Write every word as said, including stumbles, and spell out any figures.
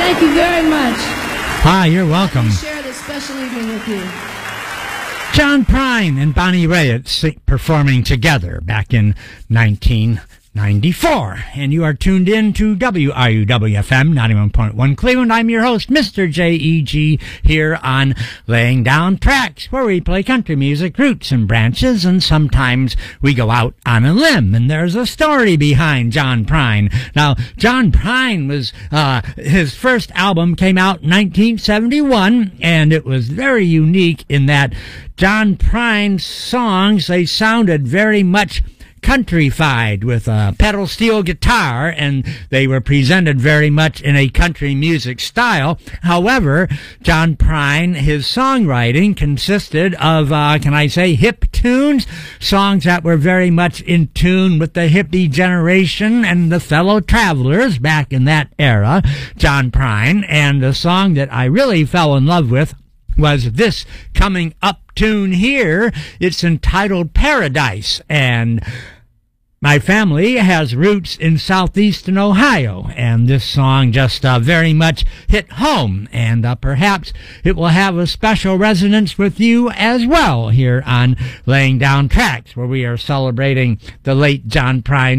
Thank you very much. Hi, you're welcome. I share this special evening with you. John Prine and Bonnie Raitt sing, performing together back in nineteen ninety-four. And you are tuned in to W R U W F M ninety-one point one Cleveland. I'm your host, Mister J E G, here on Laying Down Tracks, where we play country music, roots and branches, and sometimes we go out on a limb. And there's a story behind John Prine. Now, John Prine was, uh, his first album came out in nineteen seventy-one, and it was very unique in that John Prine's songs, they sounded very much countryfied with a pedal steel guitar, and they were presented very much in a country music style. However, John Prine, his songwriting consisted of, uh, can I say, hip tunes, songs that were very much in tune with the hippie generation and the fellow travelers back in that era, John Prine. And the song that I really fell in love with was this coming up tune here. It's entitled Paradise, and my family has roots in southeastern Ohio, and this song just uh, very much hit home, and uh, perhaps it will have a special resonance with you as well here on Laying Down Tracks, where we are celebrating the late John Prine